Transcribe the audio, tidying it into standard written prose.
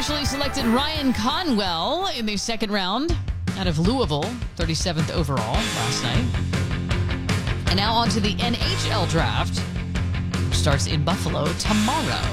officially selected Ryan Conwell in the second round out of Louisville, 37th overall last night. And now on to the NHL draft, which starts in Buffalo tomorrow.